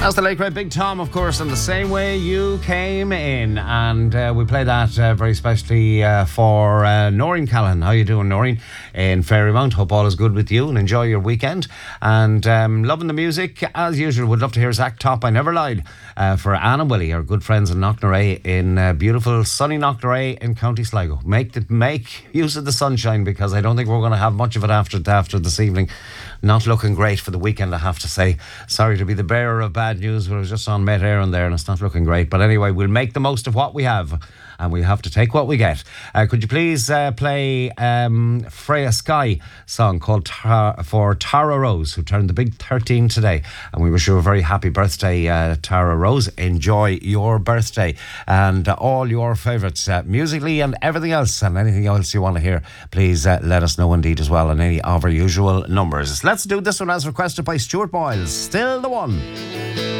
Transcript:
That's the late great Big Tom, of course, and the same way you came in. And we play that very specially for Noreen Callahan. How you doing, Noreen? In Fairymount. Hope all is good with you and enjoy your weekend. And loving the music, as usual. Would love to hear Zach Top, I Never Lied, for Anne and Willie, our good friends in Knocknarea, in beautiful sunny Knocknarea in County Sligo. Make use of the sunshine, because I don't think we're going to have much of it after this evening. Not looking great for the weekend, I have to say. Sorry to be the bearer of bad news, but I was just on Met Éireann there and it's not looking great. But anyway, we'll make the most of what we have, and we have to take what we get. Could you please play Freya Sky song called for Tara Rose, who turned the big 13 today. And we wish you a very happy birthday, Tara Rose. Enjoy your birthday and all your favourites, musically and everything else, and anything else you want to hear. Please let us know indeed as well on any of our usual numbers. Let's do this one as requested by Stuart Boyles. Still the one.